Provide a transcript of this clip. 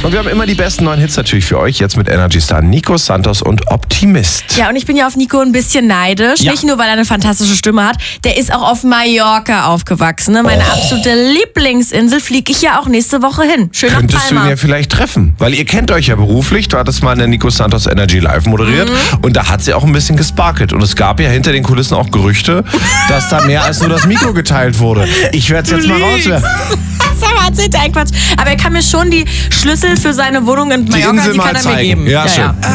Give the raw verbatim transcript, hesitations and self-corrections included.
Und wir haben immer die besten neuen Hits natürlich für euch. Jetzt mit Energy Star Nico Santos und Optimist. Ja, und ich bin ja auf Nico ein bisschen neidisch. Ja. Nicht nur, weil er eine fantastische Stimme hat. Der ist auch auf Mallorca aufgewachsen. Ne? Meine Oh. absolute Lieblingsinsel. Fliege ich ja auch nächste Woche hin. Schön nach Könntest du ihn Palma. ja vielleicht treffen, weil ihr kennt euch ja beruflich. Du hattest mal in der Nico Santos Energy Live moderiert Mhm. und da hat sie auch ein bisschen gesparkelt. Und es gab ja hinter den Kulissen auch Gerüchte, dass da mehr als nur das Mikro geteilt wurde. Ich werde es jetzt mal rauswerfen. Sag mal, erzählt er ein Quatsch. Aber er kann mir schon die Schlüssel für seine Wohnung in Die Mallorca, Insel die mal kann er mir zeigen. geben. Ja, schön.